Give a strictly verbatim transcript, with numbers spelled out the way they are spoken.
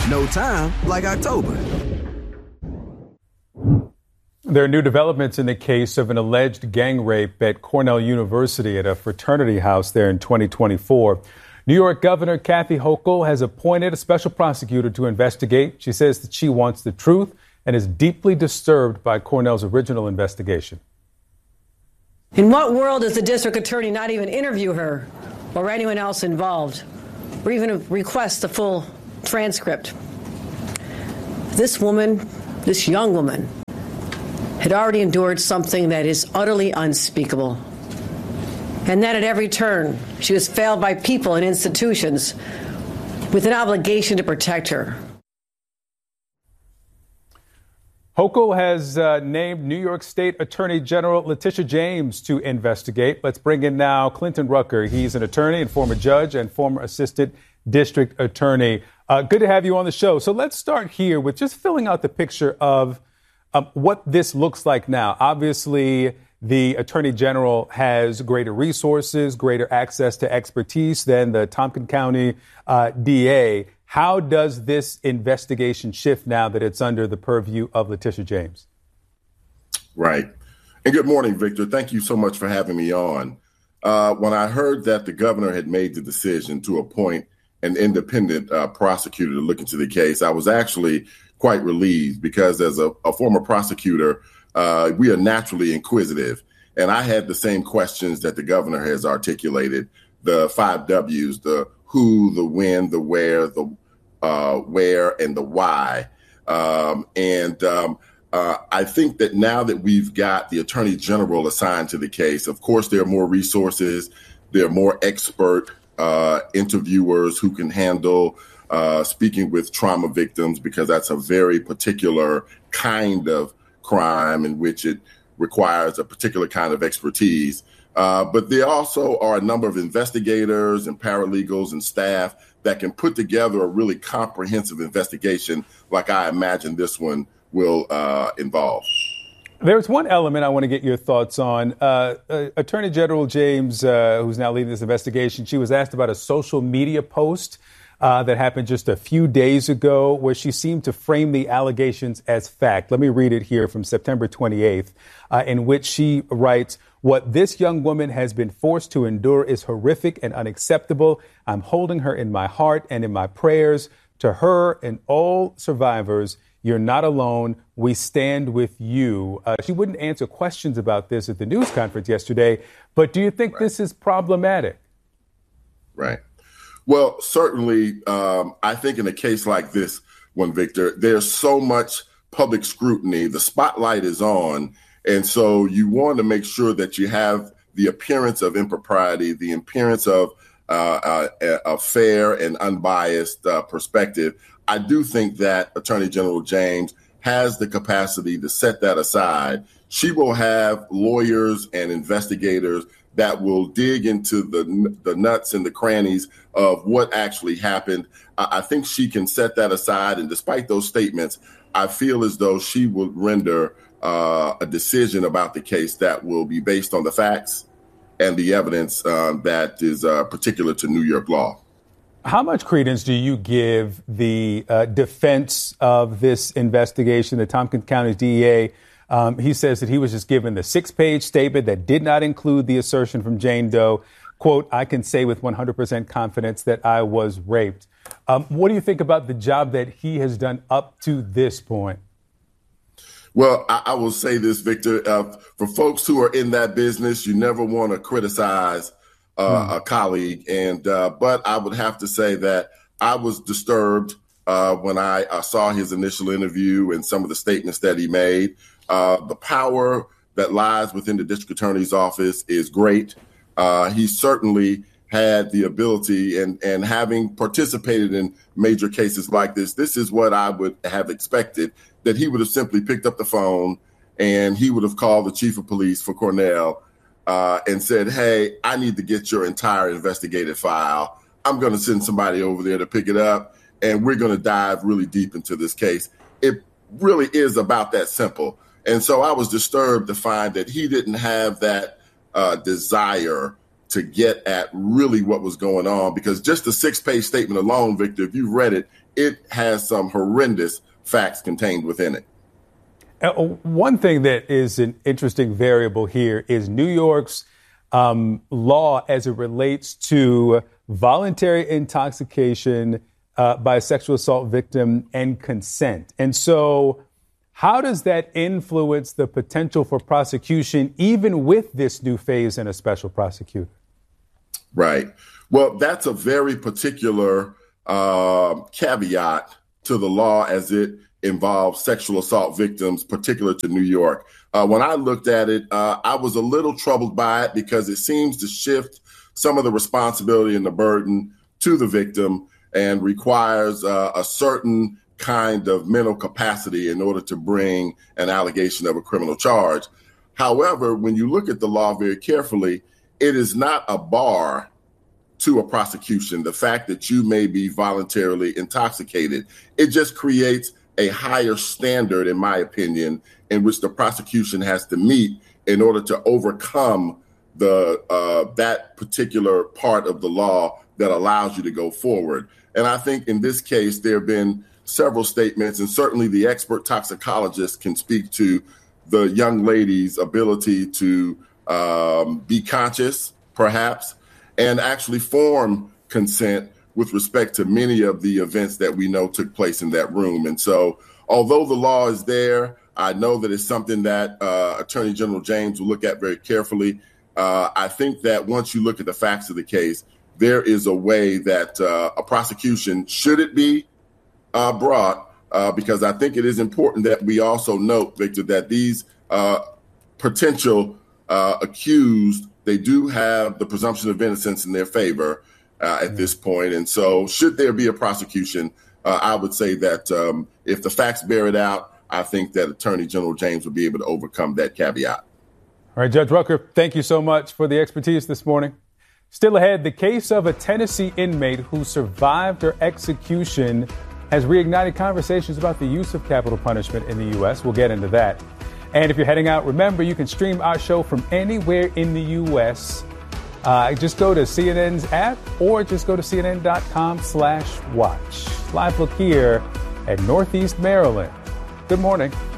No time like October. There are new developments in the case of an alleged gang rape at Cornell University at a fraternity house there in twenty twenty-four. New York Governor Kathy Hochul has appointed a special prosecutor to investigate. She says that she wants the truth and is deeply disturbed by Cornell's original investigation. In what world does the district attorney not even interview her or anyone else involved, or even request a full transcript? This woman, this young woman, had already endured something that is utterly unspeakable. And that at every turn, she was failed by people and institutions with an obligation to protect her. Hochul has uh, named New York State Attorney General Letitia James to investigate. Let's bring in now Clinton Rucker. He's an attorney and former judge and former assistant district attorney. Uh, good to have you on the show. So let's start here with just filling out the picture of um, what this looks like now. Obviously, the Attorney General has greater resources, greater access to expertise than the Tompkins County uh, D A. How does this investigation shift now that it's under the purview of Letitia James? Right. And good morning, Victor. Thank you so much for having me on. Uh, when I heard that the governor had made the decision to appoint an independent uh, prosecutor to look into the case, I was actually quite relieved because as a, a former prosecutor, uh, we are naturally inquisitive. And I had the same questions that the governor has articulated, the five W's, the who, the when, the where, the uh, where, and the why. Um, and um, uh, I think that now that we've got the attorney general assigned to the case, of course, there are more resources. There are more expert uh, interviewers who can handle uh, speaking with trauma victims, because that's a very particular kind of crime in which it requires a particular kind of expertise. Uh, but there also are a number of investigators and paralegals and staff that can put together a really comprehensive investigation like I imagine this one will uh, involve. There's one element I want to get your thoughts on. Uh, uh, Attorney General James, uh, who's now leading this investigation, she was asked about a social media post uh, that happened just a few days ago where she seemed to frame the allegations as fact. Let me read it here from September twenty-eighth, uh, in which she writes, "What this young woman has been forced to endure is horrific and unacceptable. I'm holding her in my heart and in my prayers. To her and all survivors, you're not alone. We stand with you." Uh, she wouldn't answer questions about this at the news conference yesterday, but do you think right. this is problematic? Right. Well, certainly, um, I think in a case like this one, Victor, there's so much public scrutiny. The spotlight is on. And so you want to make sure that you have the appearance of impropriety, the appearance of uh, a, a fair and unbiased uh, perspective. I do think that Attorney General James has the capacity to set that aside. She will have lawyers and investigators that will dig into the the nuts and the crannies of what actually happened. I, I think she can set that aside. And despite those statements, I feel as though she will render uh, a decision about the case that will be based on the facts and the evidence uh, that is uh, particular to New York law. How much credence do you give the uh, defense of this investigation, the Tompkins County D A? Um, he says that he was just given the six-page statement that did not include the assertion from Jane Doe. Quote, "I can say with one hundred percent confidence that I was raped." Um, what do you think about the job that he has done up to this point? Well, I, I will say this, Victor. Uh, for folks who are in that business, you never want to criticize uh, mm. a colleague. And uh, but I would have to say that I was disturbed uh, when I, I saw his initial interview and some of the statements that he made. Uh, the power that lies within the district attorney's office is great. Uh, he certainly had the ability, and, and having participated in major cases like this, this is what I would have expected, that he would have simply picked up the phone and he would have called the chief of police for Cornell uh, and said, "Hey, I need to get your entire investigative file. I'm going to send somebody over there to pick it up, and we're going to dive really deep into this case." It really is about that simple. And so I was disturbed to find that he didn't have that uh, desire to get at really what was going on, because just the six-page statement alone, Victor, if you've read it, it has some horrendous facts contained within it. Uh, one thing that is an interesting variable here is New York's um, law as it relates to voluntary intoxication uh, by a sexual assault victim and consent. And so how does that influence the potential for prosecution, even with this new phase in a special prosecutor? Right. Well, that's a very particular uh, caveat to the law as it involves sexual assault victims, particular to New York. Uh, when I looked at it, uh, I was a little troubled by it because it seems to shift some of the responsibility and the burden to the victim and requires uh, a certain kind of mental capacity in order to bring an allegation of a criminal charge. However, when you look at the law very carefully, it is not a bar to a prosecution. The fact that you may be voluntarily intoxicated, it just creates a higher standard, in my opinion, in which the prosecution has to meet in order to overcome the uh, that particular part of the law that allows you to go forward. And I think in this case, there have been several statements, and certainly the expert toxicologist can speak to the young lady's ability to um, be conscious, perhaps, and actually form consent with respect to many of the events that we know took place in that room. And so, although the law is there, I know that it's something that uh, Attorney General James will look at very carefully. Uh, I think that once you look at the facts of the case, there is a way that uh, a prosecution, should it be uh, brought, uh, because I think it is important that we also note, Victor, that these uh, potential uh, accused, they do have the presumption of innocence in their favor uh, at this point. And so should there be a prosecution, uh, I would say that um, if the facts bear it out, I think that Attorney General James will be able to overcome that caveat. All right, Judge Rucker, thank you so much for the expertise this morning. Still ahead, the case of a Tennessee inmate who survived her execution has reignited conversations about the use of capital punishment in the U S. We'll get into that. And if you're heading out, remember, you can stream our show from anywhere in the U S. Uh, just go to C N N's app or just go to C N N dot com slash watch. Live look here at Northeast Maryland. Good morning.